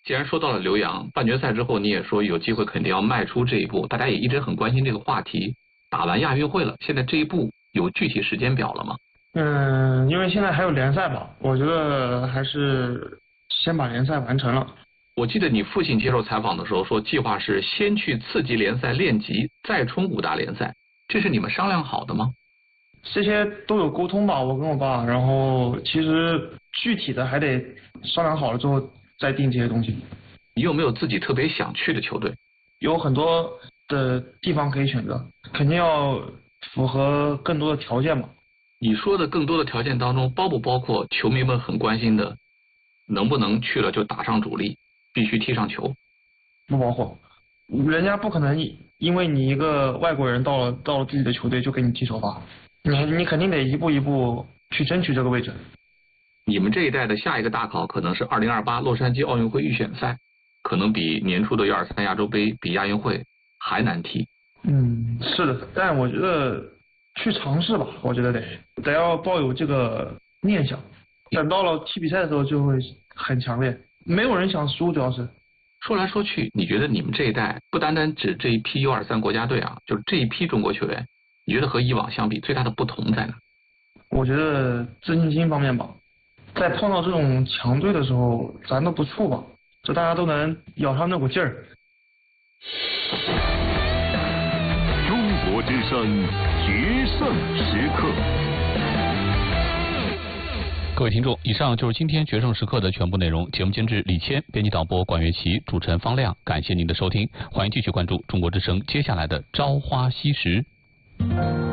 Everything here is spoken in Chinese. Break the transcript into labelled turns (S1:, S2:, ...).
S1: 既然说到了留洋，半决赛之后你也说有机会肯定要迈出这一步，大家也一直很关心这个话题。打完亚运会了，现在这一步有具体时间表了吗？
S2: 因为现在还有联赛吧，我觉得还是先把联赛完成了。
S1: 我记得你父亲接受采访的时候说，计划是先去次级联赛练级，再冲5大联赛，这是你们商量好的吗？
S2: 这些都有沟通吧，我跟我爸，然后其实具体的还得商量好了之后再定这些东西。
S1: 你有没有自己特别想去的球队？
S2: 有很多的地方可以选择，肯定要符合更多的条件嘛。
S1: 你说的更多的条件当中，包不包括球迷们很关心的，能不能去了就打上主力，必须踢上球？
S2: 不包括，人家不可能因为你一个外国人到了自己的球队就给你踢首发，你肯定得一步一步去争取这个位置。
S1: 你们这一代的下一个大考可能是2028洛杉矶奥运会预选赛，可能比年初的U23亚洲杯、比亚运会还难踢。
S2: 是的，但我觉得去尝试吧，我觉得得要抱有这个念想，等到了踢比赛的时候就会很强烈，没有人想输，主要是。
S1: 说来说去，你觉得你们这一代不单单指这一批U23国家队啊，就是这一批中国球员，你觉得和以往相比最大的不同在哪？
S2: 我觉得自信心方面吧，在碰到这种强队的时候，咱都不怵吧，就大家都能咬上那股劲儿。
S3: 中国之声决胜时刻。
S4: 各位听众，以上就是今天决胜时刻的全部内容。节目监制李谦，编辑导播管乐琪，主持人方亮。感谢您的收听，欢迎继续关注中国之声接下来的朝花夕拾。